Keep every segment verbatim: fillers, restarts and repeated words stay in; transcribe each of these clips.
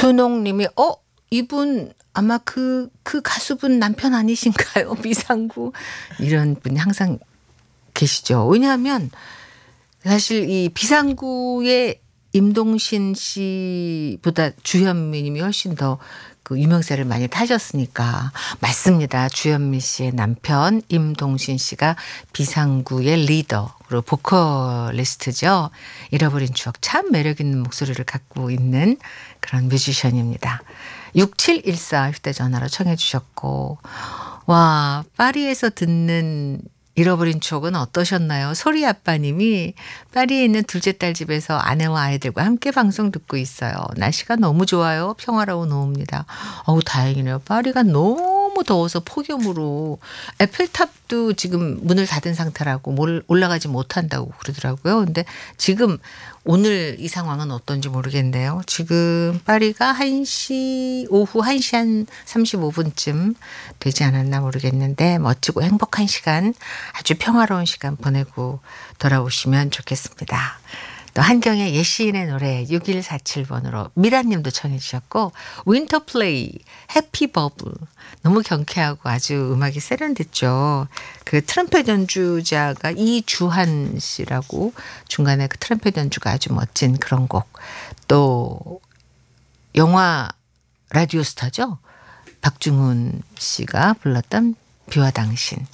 준옥님이 어 이분 아마 그, 그 가수분 남편 아니신가요? 비상구. 이런 분이 항상 계시죠. 왜냐하면 사실 이 비상구의 임동신 씨보다 주현미 님이 훨씬 더 그 유명세를 많이 타셨으니까. 맞습니다. 주현미 씨의 남편 임동신 씨가 비상구의 리더 그리고 보컬리스트죠. 잃어버린 추억 참 매력 있는 목소리를 갖고 있는 그런 뮤지션입니다. 육칠일사 휴대전화로 청해 주셨고 와 파리에서 듣는 잃어버린 추억은 어떠셨나요? 소리 아빠님이 파리에 있는 둘째 딸 집에서 아내와 아이들과 함께 방송 듣고 있어요. 날씨가 너무 좋아요. 평화로운 오후입니다. 어우 다행이네요. 파리가 너무 더워서 폭염으로 에펠탑도 지금 문을 닫은 상태라고 올라가지 못한다고 그러더라고요. 근데 지금 오늘 이 상황은 어떤지 모르겠네요. 지금 파리가 한 시 오후 한 시 한 삼십오 분쯤 되지 않았나 모르겠는데 멋지고 행복한 시간 아주 평화로운 시간 보내고 돌아오시면 좋겠습니다. 또 한경의 예시인의 노래 육일사칠 번으로 미라님도 청해 주셨고 윈터플레이 해피버블 너무 경쾌하고 아주 음악이 세련됐죠. 그 트럼펫 연주자가 이주한 씨라고 중간에 그 트럼펫 연주가 아주 멋진 그런 곡. 또 영화 라디오 스타죠. 박중훈 씨가 불렀던 비와 당신.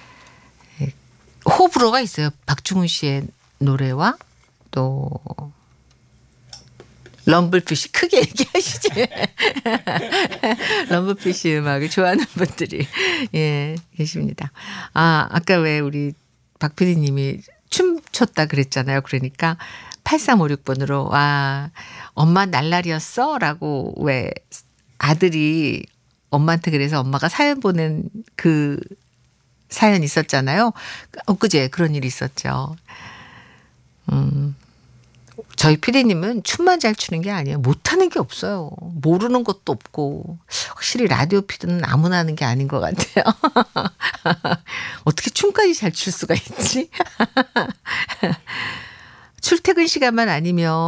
호불호가 있어요. 박중훈 씨의 노래와 또 럼블피쉬 크게 얘기하시지. 럼블피쉬 음악을 좋아하는 분들이 예 계십니다. 아 아까 왜 우리 박 피디님이 춤췄다 그랬잖아요. 그러니까 팔삼오육 번으로 와 엄마 날라리였어 라고 왜 아들이 엄마한테 그래서 엄마가 사연 보낸 그 사연 있었잖아요. 엊그제 그런 일이 있었죠. 음, 저희 피디님은 춤만 잘 추는 게 아니에요. 못하는 게 없어요. 모르는 것도 없고 확실히 라디오 피디는 아무나 하는 게 아닌 것 같아요. 어떻게 춤까지 잘 출 수가 있지? 출퇴근 시간만 아니면